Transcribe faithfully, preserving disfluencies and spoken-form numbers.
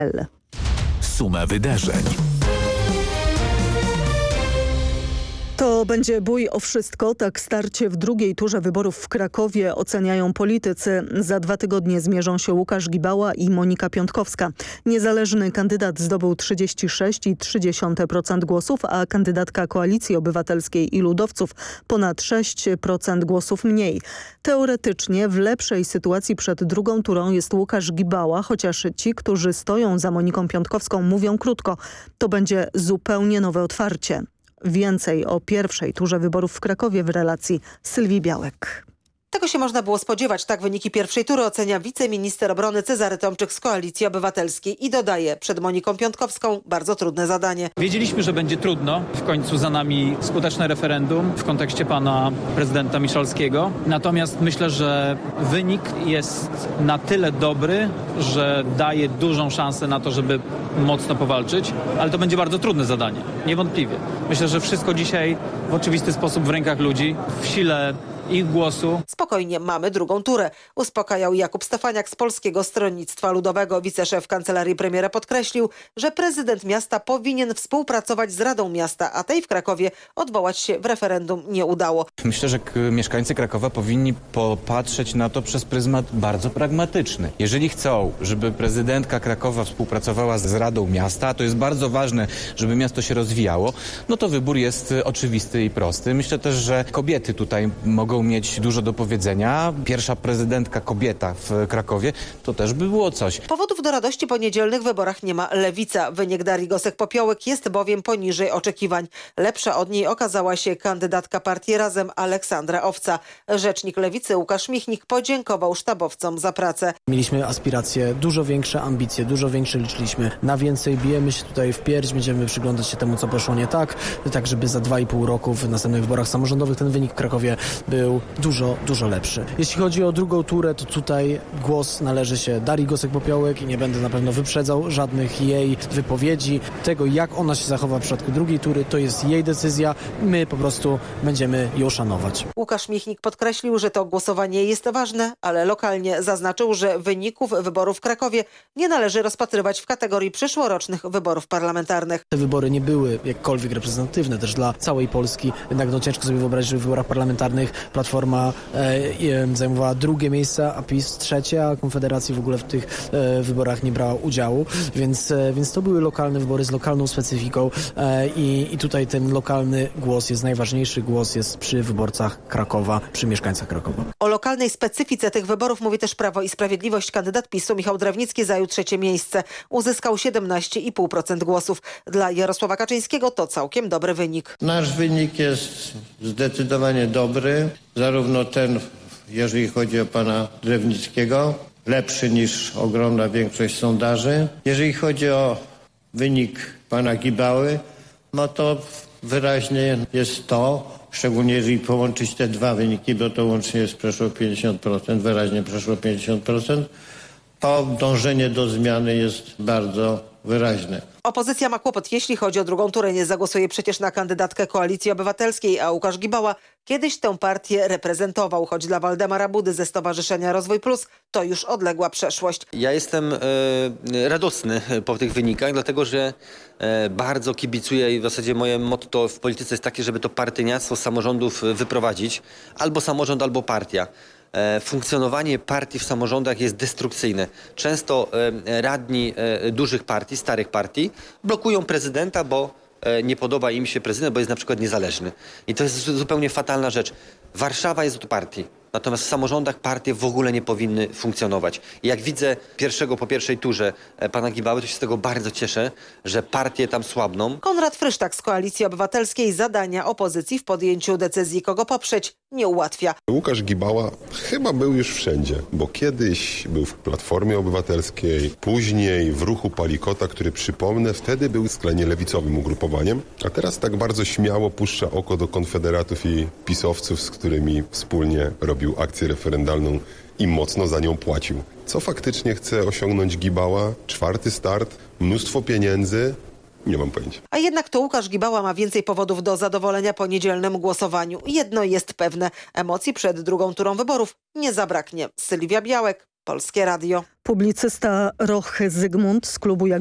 Suma wydarzeń. To będzie bój o wszystko. Tak starcie w drugiej turze wyborów w Krakowie oceniają politycy. Za dwa tygodnie zmierzą się Łukasz Gibała i Monika Piątkowska. Niezależny kandydat zdobył trzydzieści sześć przecinek trzy procent głosów, a kandydatka Koalicji Obywatelskiej i Ludowców ponad sześć procent głosów mniej. Teoretycznie w lepszej sytuacji przed drugą turą jest Łukasz Gibała, chociaż ci, którzy stoją za Moniką Piątkowską, mówią krótko. To będzie zupełnie nowe otwarcie. Więcej o pierwszej turze wyborów w Krakowie w relacji Sylwii Białek. Tego się można było spodziewać. Tak wyniki pierwszej tury ocenia wiceminister obrony Cezary Tomczyk z Koalicji Obywatelskiej i dodaje, przed Moniką Piątkowską bardzo trudne zadanie. Wiedzieliśmy, że będzie trudno. W końcu za nami skuteczne referendum w kontekście pana prezydenta Miszalskiego. Natomiast myślę, że wynik jest na tyle dobry, że daje dużą szansę na to, żeby mocno powalczyć, ale to będzie bardzo trudne zadanie. Niewątpliwie. Myślę, że wszystko dzisiaj w oczywisty sposób w rękach ludzi, w sile ich głosu. Spokojnie, mamy drugą turę. Uspokajał Jakub Stefaniak z Polskiego Stronnictwa Ludowego. Wiceszef Kancelarii Premiera podkreślił, że prezydent miasta powinien współpracować z Radą Miasta, a tej w Krakowie odwołać się w referendum nie udało. Myślę, że mieszkańcy Krakowa powinni popatrzeć na to przez pryzmat bardzo pragmatyczny. Jeżeli chcą, żeby prezydentka Krakowa współpracowała z Radą Miasta, to jest bardzo ważne, żeby miasto się rozwijało, no to wybór jest oczywisty i prosty. Myślę też, że kobiety tutaj mogą mieć dużo do powiedzenia. Pierwsza prezydentka kobieta w Krakowie, to też by było coś. Powodów do radości po niedzielnych wyborach nie ma Lewica. Wynik Darii Gosek-Popiołek jest bowiem poniżej oczekiwań. Lepsza od niej okazała się kandydatka partii Razem Aleksandra Owca. Rzecznik Lewicy Łukasz Michnik podziękował sztabowcom za pracę. Mieliśmy aspiracje dużo większe, ambicje dużo większe, liczyliśmy na więcej. Bijemy się tutaj w pierś, będziemy przyglądać się temu, co poszło nie tak, tak żeby za dwa i pół roku w następnych wyborach samorządowych ten wynik w Krakowie był dużo, dużo lepszy. Jeśli chodzi o drugą turę, to tutaj głos należy się Darii Gosek-Popiołek i nie będę na pewno wyprzedzał żadnych jej wypowiedzi. Tego, jak ona się zachowa w przypadku drugiej tury, to jest jej decyzja. My po prostu będziemy ją szanować. Łukasz Michnik podkreślił, że to głosowanie jest ważne, ale lokalnie zaznaczył, że wyników wyborów w Krakowie nie należy rozpatrywać w kategorii przyszłorocznych wyborów parlamentarnych. Te wybory nie były jakkolwiek reprezentatywne też dla całej Polski. Jednak no, ciężko sobie wyobrazić, że w wyborach parlamentarnych Platforma e, zajmowała drugie miejsce, a PiS trzecie, a Konfederacja w ogóle w tych e, wyborach nie brała udziału, więc, e, więc to były lokalne wybory z lokalną specyfiką e, i, i tutaj ten lokalny głos jest najważniejszy, głos jest przy wyborcach Krakowa, przy mieszkańcach Krakowa. O lokalnej specyfice tych wyborów mówi też Prawo i Sprawiedliwość. Kandydat PiSu Michał Drewnicki zajął trzecie miejsce. Uzyskał siedemnaście i pół procent głosów. Dla Jarosława Kaczyńskiego to całkiem dobry wynik. Nasz wynik jest zdecydowanie dobry. Zarówno ten, jeżeli chodzi o pana Drewnickiego, lepszy niż ogromna większość sondaży. Jeżeli chodzi o wynik pana Gibały, no to wyraźnie jest to, szczególnie jeżeli połączyć te dwa wyniki, bo to łącznie jest przeszło pięćdziesiąt procent, wyraźnie przeszło pięćdziesiąt procent, to dążenie do zmiany jest bardzo wyraźne. Opozycja ma kłopot, jeśli chodzi o drugą turę. Nie zagłosuje przecież na kandydatkę Koalicji Obywatelskiej, a Łukasz Gibała kiedyś tę partię reprezentował, choć dla Waldemara Budy ze Stowarzyszenia Rozwój Plus to już odległa przeszłość. Ja jestem e, radosny po tych wynikach, dlatego że e, bardzo kibicuję i w zasadzie moje motto w polityce jest takie, żeby to partyjniactwo z samorządów wyprowadzić. Albo samorząd, albo partia. Funkcjonowanie partii w samorządach jest destrukcyjne. Często radni dużych partii, starych partii blokują prezydenta, bo nie podoba im się prezydent, bo jest na przykład niezależny. I to jest zupełnie fatalna rzecz. Warszawa jest od partii. Natomiast w samorządach partie w ogóle nie powinny funkcjonować. I jak widzę pierwszego po pierwszej turze pana Gibały, to się z tego bardzo cieszę, że partie tam słabną. Konrad Frysztak z Koalicji Obywatelskiej zadania opozycji w podjęciu decyzji, kogo poprzeć, nie ułatwia. Łukasz Gibała chyba był już wszędzie, bo kiedyś był w Platformie Obywatelskiej, później w Ruchu Palikota, który przypomnę, wtedy był skrajnie lewicowym ugrupowaniem, a teraz tak bardzo śmiało puszcza oko do konfederatów i pisowców, z którymi wspólnie robi akcję referendalną i mocno za nią płacił. Co faktycznie chce osiągnąć Gibała? Czwarty start, mnóstwo pieniędzy? Nie mam pojęcia. A jednak to Łukasz Gibała ma więcej powodów do zadowolenia po niedzielnym głosowaniu. Jedno jest pewne, emocji przed drugą turą wyborów nie zabraknie. Sylwia Białek, Polskie Radio. Publicysta Roch Zygmunt z klubu